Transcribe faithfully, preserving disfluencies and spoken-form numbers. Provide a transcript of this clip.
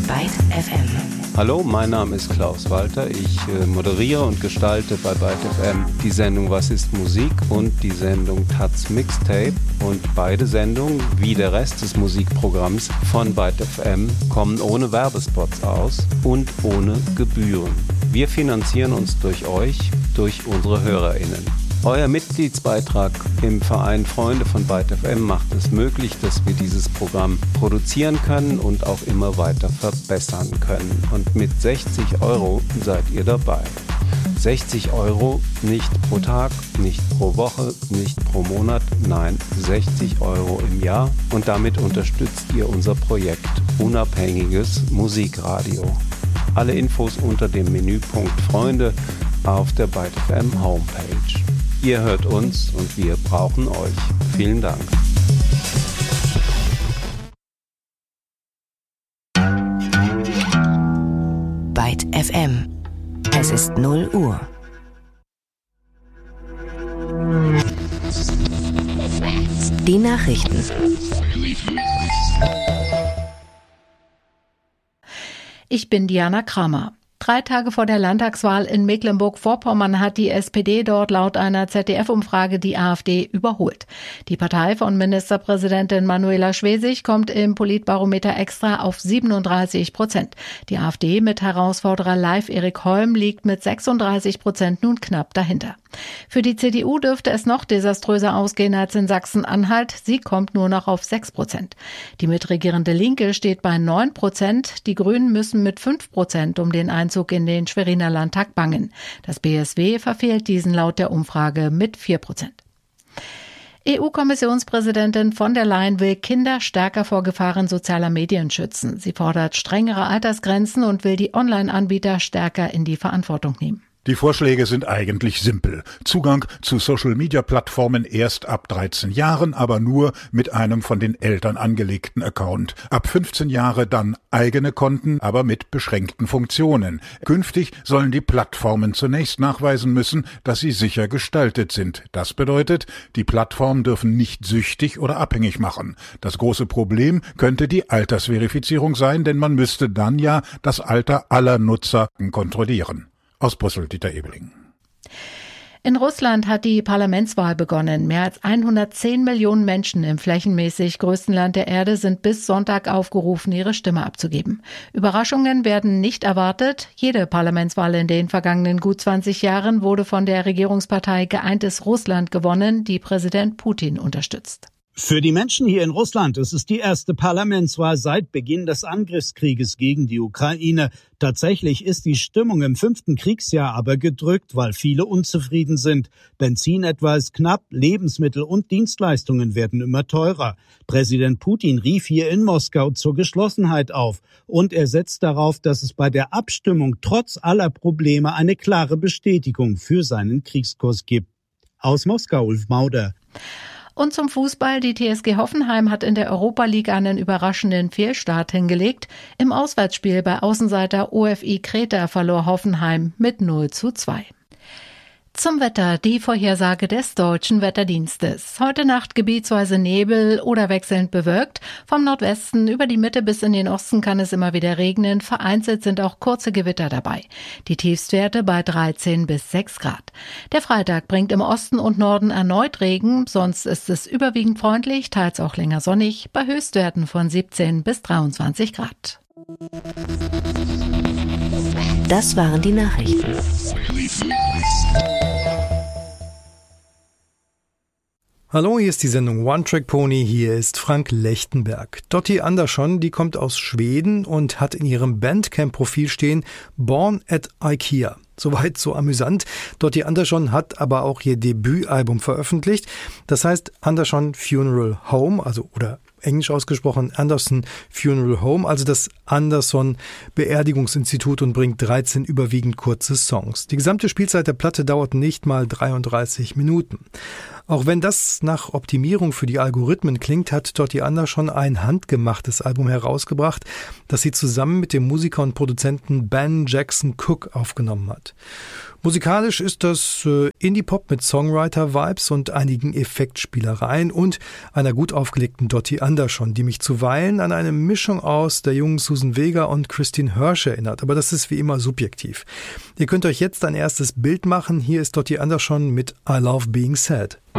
Byte F M. Hallo, mein Name ist Klaus Walter. Ich äh, moderiere und gestalte bei Byte F M die Sendung Was ist Musik und die Sendung Taz Mixtape. Und beide Sendungen, wie der Rest des Musikprogramms von Byte F M, kommen ohne Werbespots aus und ohne Gebühren. Wir finanzieren uns durch euch, durch unsere HörerInnen. Euer Mitgliedsbeitrag im Verein Freunde von Byte F M macht es möglich, dass wir dieses Programm produzieren können und auch immer weiter verbessern können. Und mit sechzig Euro seid ihr dabei. sechzig Euro nicht pro Tag, nicht pro Woche, nicht pro Monat, nein, sechzig Euro im Jahr. Und damit unterstützt ihr unser Projekt Unabhängiges Musikradio. Alle Infos unter dem Menüpunkt Freunde auf der Byte F M Homepage. Ihr hört uns und wir brauchen euch. Vielen Dank. Byte F M. Es ist null Uhr. Die Nachrichten. Ich bin Diana Kramer. Drei Tage vor der Landtagswahl in Mecklenburg-Vorpommern hat die S P D dort laut einer Z D F-Umfrage die AfD überholt. Die Partei von Ministerpräsidentin Manuela Schwesig kommt im Politbarometer Extra auf siebenunddreißig Prozent. Die AfD mit Herausforderer Live Erik Holm liegt mit sechsunddreißig Prozent nun knapp dahinter. Für die C D U dürfte es noch desaströser ausgehen als in Sachsen-Anhalt. Sie kommt nur noch auf sechs Prozent. Die mitregierende Linke steht bei neun Prozent. Die Grünen müssen mit fünf Prozent um den Einzug in den Schweriner Landtag bangen. Das B S W verfehlt diesen laut der Umfrage mit vier Prozent. E U-Kommissionspräsidentin von der Leyen will Kinder stärker vor Gefahren sozialer Medien schützen. Sie fordert strengere Altersgrenzen und will die Online-Anbieter stärker in die Verantwortung nehmen. Die Vorschläge sind eigentlich simpel. Zugang zu Social-Media-Plattformen erst ab dreizehn Jahren, aber nur mit einem von den Eltern angelegten Account. Ab fünfzehn Jahre dann eigene Konten, aber mit beschränkten Funktionen. Künftig sollen die Plattformen zunächst nachweisen müssen, dass sie sicher gestaltet sind. Das bedeutet, die Plattformen dürfen nicht süchtig oder abhängig machen. Das große Problem könnte die Altersverifizierung sein, denn man müsste dann ja das Alter aller Nutzer kontrollieren. Aus Brüssel, Dieter Ebeling. In Russland hat die Parlamentswahl begonnen. Mehr als hundertzehn Millionen Menschen im flächenmäßig größten Land der Erde sind bis Sonntag aufgerufen, ihre Stimme abzugeben. Überraschungen werden nicht erwartet. Jede Parlamentswahl in den vergangenen gut zwanzig Jahren wurde von der Regierungspartei Geeintes Russland gewonnen, die Präsident Putin unterstützt. Für die Menschen hier in Russland ist es die erste Parlamentswahl seit Beginn des Angriffskrieges gegen die Ukraine. Tatsächlich ist die Stimmung im fünften Kriegsjahr aber gedrückt, weil viele unzufrieden sind. Benzin etwa ist knapp, Lebensmittel und Dienstleistungen werden immer teurer. Präsident Putin rief hier in Moskau zur Geschlossenheit auf und er setzt darauf, dass es bei der Abstimmung trotz aller Probleme eine klare Bestätigung für seinen Kriegskurs gibt. Aus Moskau, Ulf Mauder. Und zum Fußball. Die T S G Hoffenheim hat in der Europa League einen überraschenden Fehlstart hingelegt. Im Auswärtsspiel bei Außenseiter O F I Kreta verlor Hoffenheim mit null zu zwei. Zum Wetter, die Vorhersage des Deutschen Wetterdienstes. Heute Nacht gebietsweise Nebel oder wechselnd bewölkt. Vom Nordwesten über die Mitte bis in den Osten kann es immer wieder regnen. Vereinzelt sind auch kurze Gewitter dabei. Die Tiefstwerte bei dreizehn bis sechs Grad. Der Freitag bringt im Osten und Norden erneut Regen. Sonst ist es überwiegend freundlich, teils auch länger sonnig, bei Höchstwerten von siebzehn bis dreiundzwanzig Grad. Das waren die Nachrichten. Hallo, hier ist die Sendung One Track Pony, hier ist Frank Lechtenberg. Dottie Andersson, die kommt aus Schweden und hat in ihrem Bandcamp-Profil stehen Born at IKEA. Soweit so amüsant. Dottie Andersson hat aber auch ihr Debütalbum veröffentlicht. Das heißt Andersson Funeral Home, also oder englisch ausgesprochen Anderson Funeral Home, also das Anderson Beerdigungsinstitut, und bringt dreizehn überwiegend kurze Songs. Die gesamte Spielzeit der Platte dauert nicht mal dreiunddreißig Minuten. Auch wenn das nach Optimierung für die Algorithmen klingt, hat Dottie Andersson ein handgemachtes Album herausgebracht, das sie zusammen mit dem Musiker und Produzenten Ben Jackson Cook aufgenommen hat. Musikalisch ist das äh, Indie-Pop mit Songwriter-Vibes und einigen Effektspielereien und einer gut aufgelegten Dottie Andersson, die mich zuweilen an eine Mischung aus der jungen Susan Vega und Christine Hirsch erinnert. Aber das ist wie immer subjektiv. Ihr könnt euch jetzt ein erstes Bild machen. Hier ist Dottie Andersson mit I Love Being Sad.